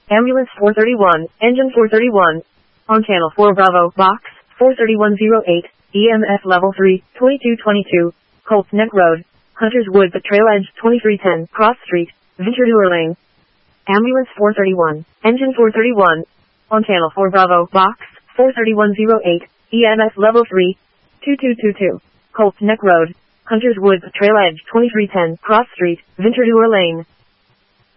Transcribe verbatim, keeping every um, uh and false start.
Ambulance four thirty-one, engine four thirty-one. On channel four Bravo, box, four thirty-one oh eight, E M F level three, twenty-two twenty-two, Colts Neck Road, Hunters Wood, the Trail Edge, twenty-three ten, Cross Street, Ventura Lane. Ambulance four thirty-one, engine four thirty-one. On channel four Bravo, box, four thirty-one oh eight, E M F level three, twenty-two twenty-two, Colts Neck Road, Hunters Wood, the Trail Edge, twenty-three ten, Cross Street, Ventura Lane.